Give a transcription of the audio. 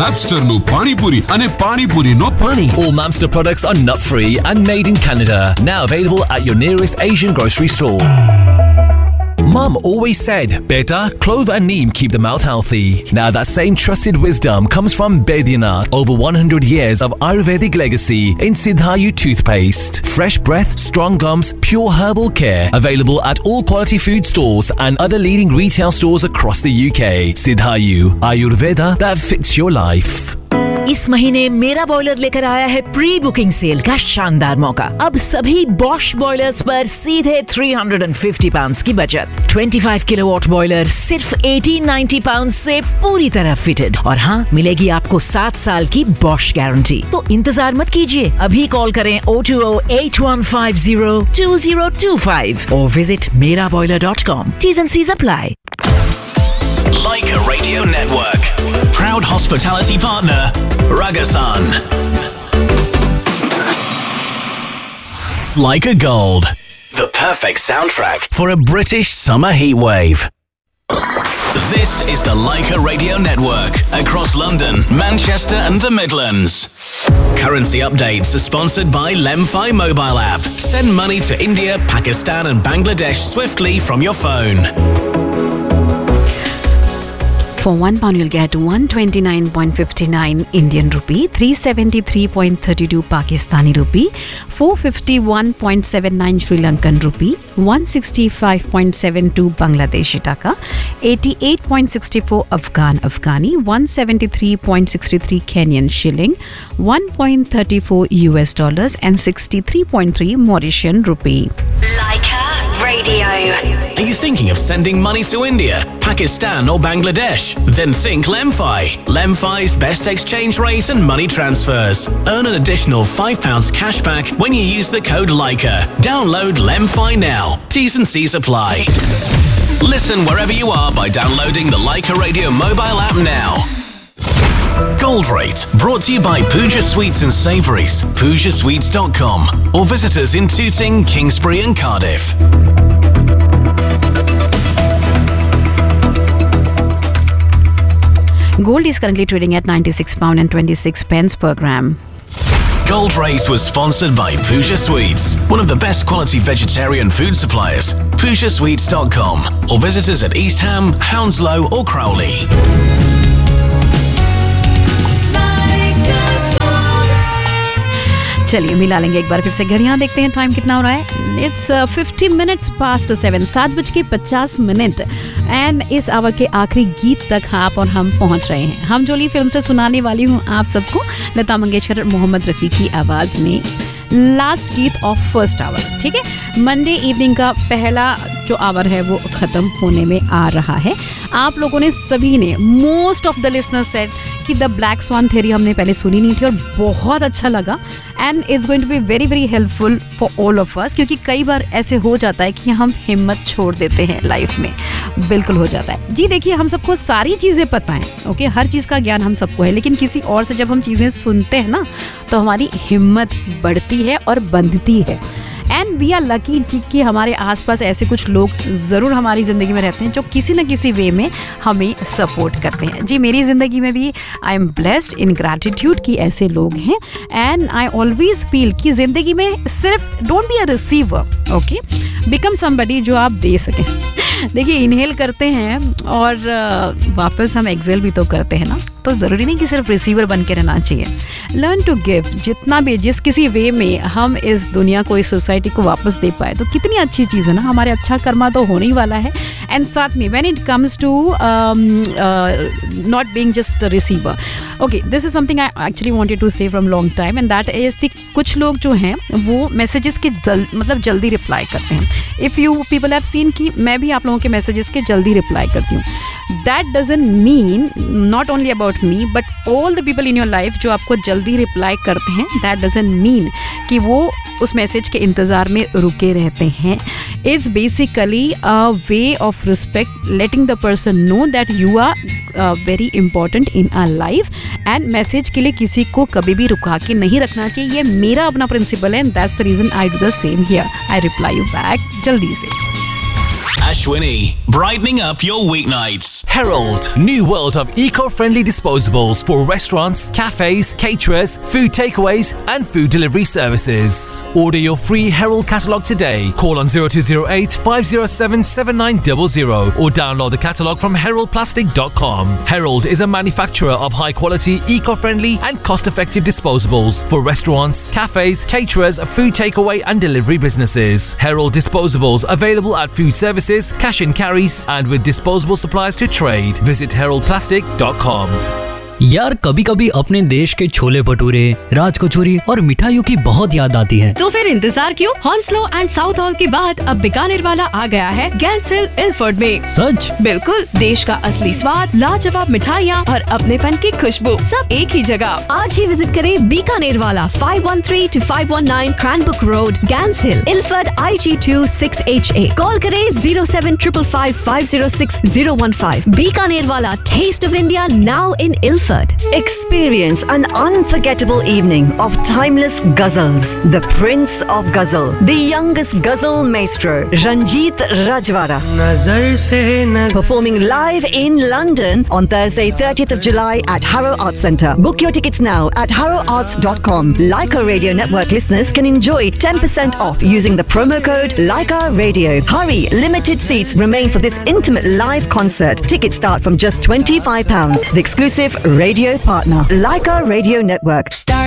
Mapsterનું પાણીપુરી અને પાણીપુરીનો પાણી. All Mamster products are nut-free and made in Canada. Now available at your nearest Asian grocery store. Mum always said, beta, clove and neem keep the mouth healthy. Now that same trusted wisdom comes from Baidyanath. Over 100 years of Ayurvedic legacy in Siddhayu toothpaste. Fresh breath, strong gums, pure herbal care. Available at all quality food stores and other leading retail stores across the UK. Siddhayu, Ayurveda that fits your life. इस महीने मेरा boiler लेकर आया है pre booking cell का शानदार मौका। अब सभी बॉश बॉयलर्स पर सीधे £350 की बचत। 25 किलोवाट बॉयलर सिर्फ £1890 से पूरी तरह फिटेड। और हाँ, मिलेगी आपको 7 साल की बॉश गारंटी। तो इंतजार मत कीजिए, अभी कॉल करें 02081502025 और visit meraboiler.com. T's and C's apply. Leica Radio Network. Proud hospitality partner, Ragasan. Leica Gold. The perfect soundtrack for a British summer heatwave. This is the Leica Radio Network. Across London, Manchester and the Midlands. Currency updates are sponsored by Lemfi mobile app. Send money to India, Pakistan and Bangladesh swiftly from your phone. For £1, you'll get 129.59 Indian rupee, 373.32 Pakistani rupee, 451.79 Sri Lankan rupee, 165.72 Bangladeshi taka, 88.64 Afghani, 173.63 Kenyan shilling, 1.34 US dollars and 63.3 Mauritian rupee. Leica Radio. Are you thinking of sending money to India, Pakistan or Bangladesh? Then think Lemfi. Lemfi's best exchange rate and money transfers. Earn an additional £5 cashback when you use the code Leica. Download Lemfi now. T's and C's apply. Listen wherever you are by downloading the Leica Radio mobile app now. Gold Rate, brought to you by Pooja Sweets and Savouries, PoojaSweets.com, or visit us in Tooting, Kingsbury and Cardiff. Gold is currently trading at £96.26 per gram. Gold Rate was sponsored by Pooja Sweets, one of the best quality vegetarian food suppliers. PoojaSweets.com, or visit us at East Ham, Hounslow or Crowley. चलिए मिला लेंगे एक बार फिर से घड़ियां, देखते हैं time कितना हो रहा है। इट्स 50 minutes past 7, 7:50 एंड इस आवर के आखिरी गीत तक आप और हम पहुंच रहे हैं। हम जोली फिल्म से सुनाने वाली हूँ आप सबको लता मंगेशकर, मोहम्मद रफ़ी की आवाज़ में लास्ट गीत ऑफ फर्स्ट आवर। ठीक है, मंडे इवनिंग का पहला जो आवर है वो ख़त्म होने में आ रहा है। आप लोगों ने सभी ने, most of the listeners said कि द ब्लैक स्वान थ्योरी हमने पहले सुनी नहीं थी और बहुत अच्छा लगा and it's going to be very very helpful for all of us, क्योंकि कई बार ऐसे हो जाता है कि हम हिम्मत छोड़ देते हैं लाइफ में, बिल्कुल हो जाता है जी। देखिए, हम सबको सारी चीज़ें पता हैं, ओके, हर चीज़ का ज्ञान हम सबको है, लेकिन किसी और से जब हम चीज़ें सुनते हैं ना तो हमारी हिम्मत बढ़ती है और बंधती है। एंड वी आर लकी कि हमारे आसपास ऐसे कुछ लोग ज़रूर हमारी ज़िंदगी में रहते हैं जो किसी न किसी वे में हमें सपोर्ट करते हैं। जी, मेरी ज़िंदगी में भी I am blessed in gratitude कि ऐसे लोग हैं एंड आई ऑलवेज फील कि ज़िंदगी में सिर्फ don't be a receiver, okay, become somebody जो आप दे सकें। देखिए, इनहेल करते हैं और वापस हम एक्सेल भी तो करते हैं ना, तो ज़रूरी नहीं कि सिर्फ रिसीवर बन के रहना चाहिए। लर्न टू गिव, जितना भी जिस किसी वे में हम इस दुनिया को, इस सोसाइटी को वापस दे पाए तो कितनी अच्छी चीज़ है ना, हमारे अच्छा कर्मा तो होने ही वाला है। एंड साथ में when it comes to not being just the receiver, okay, this is something I actually wanted to से from long time and that is the कुछ लोग जो हैं वो मैसेजेस के मतलब जल्दी रिप्लाई करते हैं। If you people have seen कि मैं भी आप लोगों के मैसेजेस के जल्दी रिप्लाई करती हूँ। That doesn't mean not only about me but all the people in your life जो आपको जल्दी रिप्लाई करते हैं, दैट डजंट मीन कि वो उस मैसेज के इंतज़ार में रुके रहते हैं। It's basically a way of respect, letting the person know that you are very important in our life and message के लिए किसी को कभी भी रुका के नहीं रखना चाहिए। ये मेरा अपना प्रिंसिपल है and that's the reason I do the same here. I reply you back जल्दी से। Ashwini, brightening up your weeknights. Herald, new world of eco-friendly disposables for restaurants, cafes, caterers, food takeaways and food delivery services. Order your free Herald catalogue today. Call on 0208 507 7900 or download the catalogue from heraldplastic.com. Herald is a manufacturer of high-quality, eco-friendly and cost-effective disposables for restaurants, cafes, caterers, food takeaway and delivery businesses. Herald disposables available at food services, cash and carries and with disposable supplies to trade. Visit heraldplastic.com. यार कभी कभी अपने देश के छोले भटूरे, राज कचौरी और मिठाइयों की बहुत याद आती है। तो फिर इंतजार क्यों? हॉन्सलो एंड साउथ हॉल के बाद अब बीकानेर वाला आ गया है गैंस हिल इल्फर्ड में। सच? बिल्कुल, देश का असली स्वाद, लाजवाब मिठाइयाँ और अपनेपन की खुशबू सब एक ही जगह। आज ही विजिट करें बीकानेर वाला 513 to 519 क्रैनबुक road, gas hill, Ilford IG2 6HA। Call करें 07555 506 015। बीकानेर वाला, test of India now in Ilford. Experience an unforgettable evening of timeless ghazals. The Prince of Ghazal, the youngest ghazal maestro, Ranjit Rajwara, performing live in London on Thursday, 30th of July at Harrow Arts Centre. Book your tickets now at harrowarts.com. Leica Radio Network listeners can enjoy 10% off using the promo code Leica Radio. Hurry, limited seats remain for this intimate live concert. Tickets start from just £25. The exclusive radio partner, Leica Radio Network.